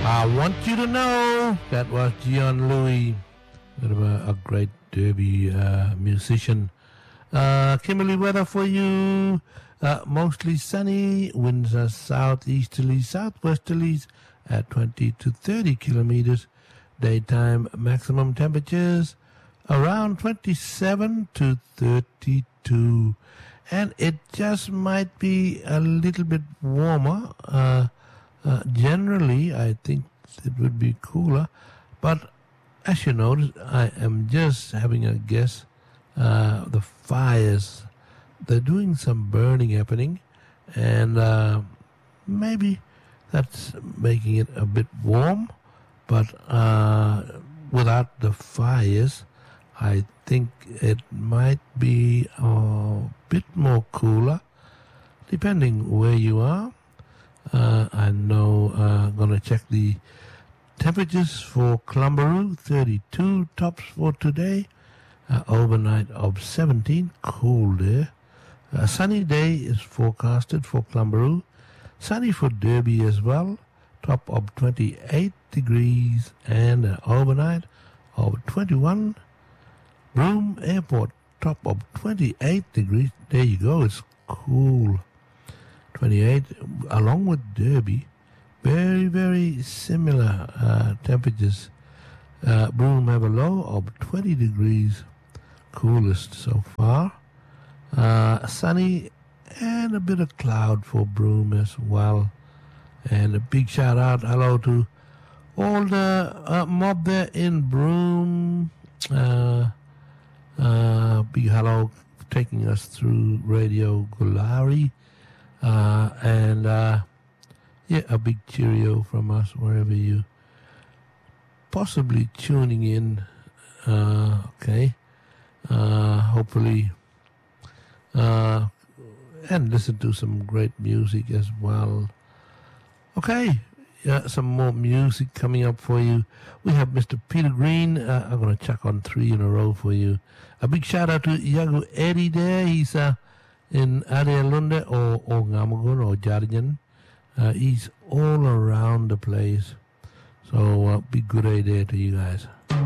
I want you to know that was Gian Louis, a great Derby musician. Kimberley weather for you. Mostly sunny, winds are southeasterly, southwesterlies at 20 to 30 kilometers. Daytime maximum temperatures around 27 to 32. And it just might be a little bit warmer. Generally, I think it would be cooler. But as you notice, I am just having a guess. The fires, they're doing some burning happening. And maybe that's making it a bit warm. But without the fires, I think it might be a bit more cooler, depending where you are. I know I'm going to check the temperatures for Clumbaroo, 32 tops for today. Overnight of 17, cool there. A sunny day is forecasted for Clumbaroo. Sunny for Derby as well. Top of 28 degrees and an overnight of 21. Broome Airport, top of 28 degrees. There you go, it's cool. 28, along with Derby. Very, very similar temperatures. Broome have a low of 20 degrees. Coolest so far. Sunny and a bit of cloud for Broome as well. And a big shout out, hello to all the mob there in Broome. Big hello taking us through Radio Gulari. And a big cheerio from us wherever you possibly tuning in. Okay. Hopefully, and listen to some great music as well. Okay, some more music coming up for you. We have Mr. Peter Green. I'm going to chuck on 3 in a row for you. A big shout out to Yago Eddie there. He's in Adealunde or Ngamagun or Jarjan. He's all around the place. So big good day there to you guys.